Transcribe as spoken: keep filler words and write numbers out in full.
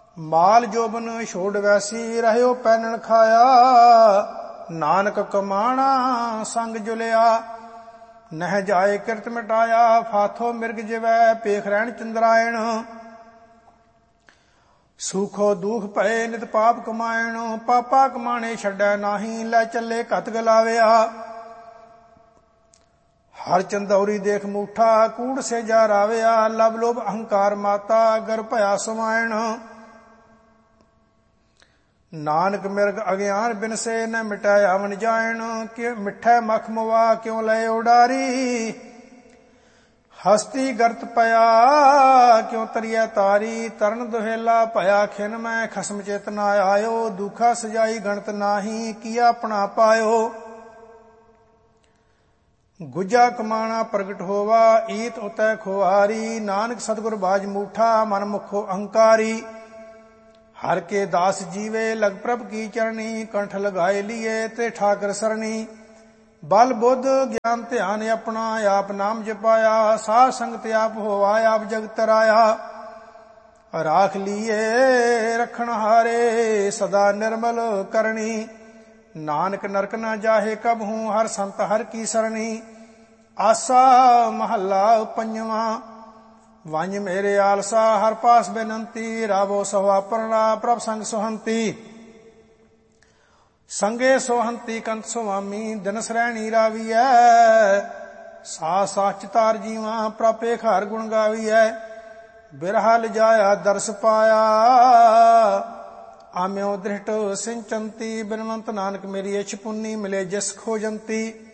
ਮਾਲ ਜੋਬਨ ਛੋੜ ਵੈਸੀ ਰਹਿਓ ਪੈਨਣ ਖਾਇਆ। ਨਾਨਕ ਕਮਾਣਾ ਸੰਗ ਜੁਲਿਆ ਨਹਿ ਜਾਏ ਕਿਰਤ ਮਿਟਾਇਆ। ਫਾਥੋ ਮਿਰਗ ਜਿਵੈ ਪੇਖ ਰਹਿਣ ਚੰਦਰਾਇਣ। ਸੁਖੋ ਦੁਖ ਭਏ ਨਿਤ ਪਾਪ ਕਮਾਇਣ। ਪਾਪਾ ਕਮਾਣੇ ਛੱਡੈ ਨਾਹੀ ਲੈ ਚੱਲੇ ਘਤ ਗਲਾਵਿਆ। ਹਰ ਚੰਦੌਰੀ ਦੇਖ ਮੂਠਾ ਕੂੜ ਸੇ ਜਾ ਰਾਵਿਆ। ਲਬ ਲੋਭ ਅਹੰਕਾਰ ਮਾਤਾ ਗਰ ਭਇਆ ਸਮਾਇਣ। ਨਾਨਕ ਮਿਰਗ ਅਗਿਆਨ ਬਿਨਸੇ ਨ ਮਿਟੈ ਆਵਨ ਜਾਇਣ। ਕਿ ਮਿੱਠੈ ਮਖ ਮੁਆ ਕਿਉ ਲਏ ਉਡਾਰੀ। ਹਸਤੀ ਗਰਤ ਪਿਆ ਕਿਉ ਤਰੀਐ ਤਾਰੀ। ਤਰਨ ਦੁਹੇਲਾ ਭਇਆ ਖਿਨ ਮੈਂ ਖਸਮ ਚੇਤਨਾ ਆਇਓ। ਦੁਖਾ ਸਜਾਈ ਗਣਤ ਨਾਹੀ ਕੀਆ ਆਪਣਾ ਪਾਇਓ। ਗੁਜਾ ਕਮਾਣਾ ਪ੍ਰਗਟ ਹੋਵਾ ਈਤ ਉਤੈ ਖੁਆਰੀ। ਨਾਨਕ ਸਤਿਗੁਰ ਬਾਜ ਮੂਠਾ ਮਨ ਮੁਖੋ ਅਹੰਕਾਰੀ। ਹਰ ਕੇ ਦਾਸ ਜੀਵੇ ਲਗ ਪ੍ਰਭ ਕੀ ਚਰਣੀ। ਕੰਠ ਲਗਾਏ ਲੀਏ ਤੇ ਠਾਕਰ ਸਰਣੀ। ਬਲ ਬੁੱਧ ਗਿਆਨ ਧਿਆਨ ਆਪਣਾ ਆਪ ਨਾਮ ਜਪਾਇਆ। ਸਾਧ ਸੰਗਤ ਆਪ ਹੋਵਾ ਆਪ ਜਗਤ ਰਾਇਆ। ਰਾਖ ਲੀਏ ਰਖਣ ਹਾਰੇ ਸਦਾ ਨਿਰਮਲ ਕਰਨੀ। ਨਾਨਕ ਨਰਕ ਨਾ ਜਾਹੇ ਕਬਹੂ ਹਰ ਸੰਤ ਹਰ ਕੀ ਸਰਣੀ। ਆਸਾ ਮਹੱਲਾ ਪੰਜਵਾਂ। ਵੰਜ ਮੇਰੇ ਆਲਸਾ ਹਰ ਪਾਸ ਬੇਨੰਤੀ। ਰਾਵੋ ਸਵਾਪਰਣਾ ਪ੍ਰਭ ਸੰਗ ਸੁਹੰਤੀ। ਸੰਗੇ ਸੋਹੰਤੀ ਕੰਤ ਸੁਆਮੀ ਦਿਨ ਸਰੈਣੀ ਰਾਵੀਐ। ਸਾ ਸਾਚ ਤਾਰ ਜੀਵਾ ਪ੍ਰਪੇ ਹਰ ਗੁਣ ਗਾਵੀਐ। ਬਿਰਹਾ ਲਿਜਾਇਆ ਦਰਸ ਪਾਇਆ ਆਮਿਓ ਦ੍ਰਿਸ਼ਟ ਸਿੰਚੰਤੀ। ਬਿਨਵੰਤ ਨਾਨਕ ਮੇਰੀ ਇਛ ਪੁੰਨੀ ਮਿਲੇ ਜਿਸ ਖੋਜੰਤੀ।